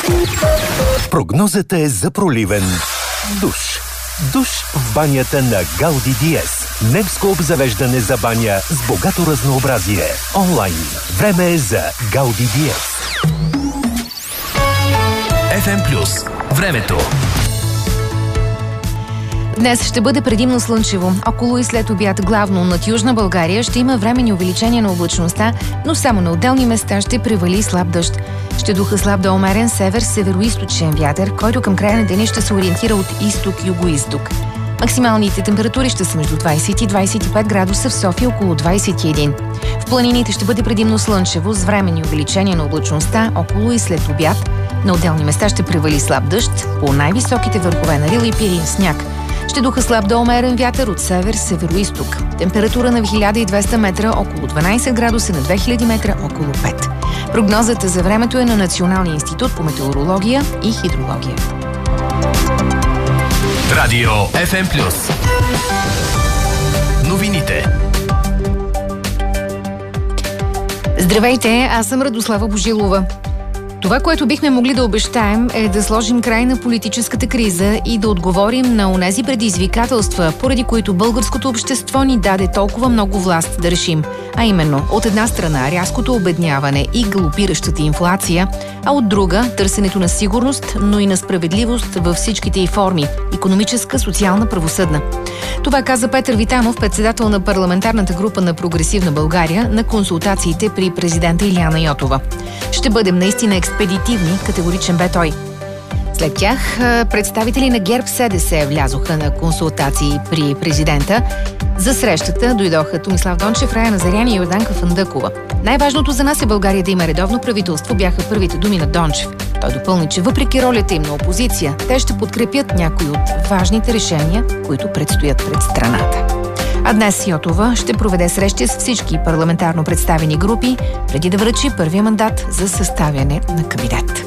Прогнозата е за проливен душ. Душ в банята на Гауди Диез. Немско обзавеждане за баня с богато разнообразие. Онлайн. Време е за Гауди Диез. FM+. Времето. Днес ще бъде предимно слънчево. Около и след обяд, главно над Южна България, ще има временни увеличения на облачността, но само на отделни места ще превали слаб дъжд. Ще духа слаб до умерен север-североизточен вятър, който към края на деня ще се ориентира от изток-югоизток. Максималните температури ще са между 20 и 25 градуса, в София около 21. В планините ще бъде предимно слънчево, с временни увеличения на облачността, около и след обяд. На отделни места ще превали слаб дъжд, по най-високите върхове на Рила и Пирин сняг. Ще духа слаб до умерен вятър от север-североизток. Температура на 1200 метра около 12 градуса, на 2000 метра около 5. Прогнозата за времето е на Националния институт по метеорология и хидрология. Радио FM+. Новините. Здравейте, аз съм Радослава Божилова. Това, което бихме могли да обещаем, е да сложим край на политическата криза и да отговорим на онези предизвикателства, поради които българското общество ни даде толкова много власт да решим. А именно, от една страна рязкото обедняване и галопиращата инфлация, а от друга търсенето на сигурност, но и на справедливост във всичките й форми – икономическа, социална, правосъдна. Това каза Петър Витанов, председател на парламентарната група на Прогресивна България, на консултациите при президента Илияна Йотова. Ще бъдем наистина експедитивни, категоричен бе той. След тях представители на ГЕРБ-СДС влязоха на консултации при президента. За срещата дойдоха Томислав Дончев, Рая Назарян и Йорданка Фандъкова. Най-важното за нас е България да има редовно правителство, бяха първите думи на Дончев. Той допълни, че въпреки ролята им на опозиция, те ще подкрепят някои от важните решения, които предстоят пред страната. А днес Йотова ще проведе срещи с всички парламентарно представени групи, преди да връчи първия мандат за съставяне на кабинет.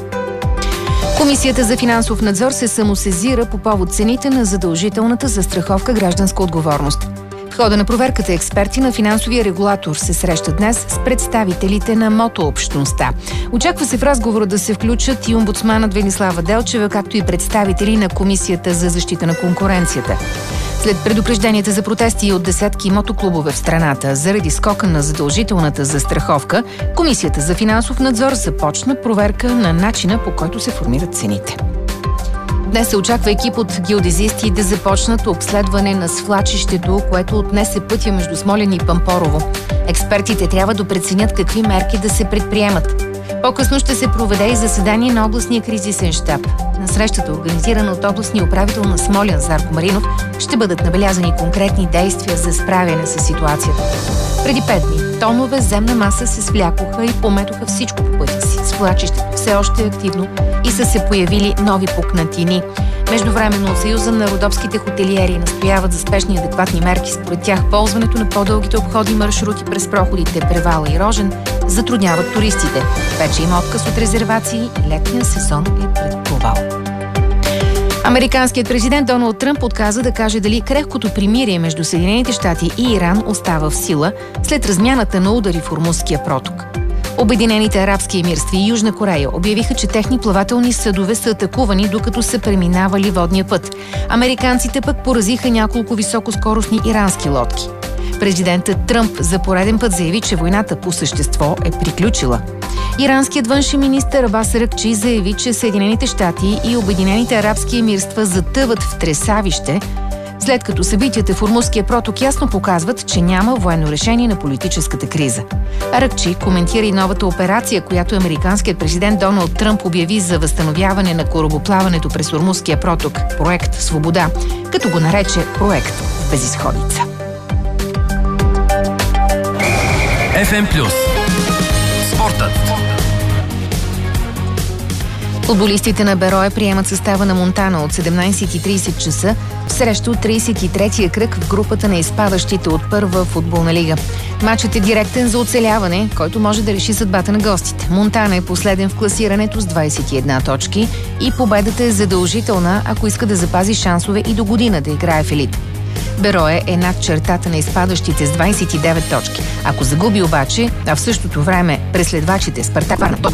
Комисията за финансов надзор се самосезира по повод цените на задължителната застраховка гражданска отговорност. В хода на проверката експерти на финансовия регулатор се срещат днес с представителите на мотообщността. Очаква се в разговора да се включат и омбудсманът Велислава Делчева, както и представители на Комисията за защита на конкуренцията. След предупрежденията за протести от десетки мотоклубове в страната заради скока на задължителната застраховка, Комисията за финансов надзор започна проверка на начина, по който се формират цените. Днес се очаква екип от геодезисти да започнат обследване на свлачището, което отнесе пътя между Смолян и Пампорово. Експертите трябва да преценят какви мерки да се предприемат. По-късно ще се проведе и заседание на областния кризисен щаб. На срещата, организирана от областния управител на Смолян Зарко Маринов, ще бъдат набелязани конкретни действия за справяне с ситуацията. Преди 5 дни тонове земна маса се свлякоха и пометоха всичко по пътя си. Свлачището все още е активно и са се появили нови пукнатини. Междувременно от Съюза на родопските хотелиери настояват за спешни и адекватни мерки. Според тях ползването на по-дългите обходи маршрути през проходите Превала и Рожен затрудняват туристите. Вече има отказ от резервации и летния сезон е пред провал. Американският президент Доналд Тръмп отказа да каже дали крехкото примирие между Съединените щати и Иран остава в сила след размяната на удари в Ормузския проток. Обединените арабски емирства и Южна Корея обявиха, че техни плавателни съдове са атакувани, докато са преминавали водния път. Американците пък поразиха няколко високоскоростни ирански лодки. Президентът Тръмп за пореден път заяви, че войната по същество е приключила. Иранският външен министър Абас Аракчи заяви, че Съединените щати и Обединените арабски емирства затъват в тресавище, след като събитията в Ормузския проток ясно показват, че няма военно решение на политическата криза. Аракчи коментира и новата операция, която американският президент Доналд Тръмп обяви за възстановяване на корабоплаването през Ормузския проток, проект Свобода, като го нарече проект в безизходица. FM+. Спортът. Футболистите на Берое приемат състава на Монтана от 17:30 часа в срещу 33-я кръг в групата на изпадащите от първа футболна лига. Матчът е директен за оцеляване, който може да реши съдбата на гостите. Монтана е последен в класирането с 21 точки и победата е задължителна, ако иска да запази шансове и до година да играе в елит. Берое е над чертата на изпадащите с 29 точки. Ако загуби обаче, а в същото време преследвачите Спартак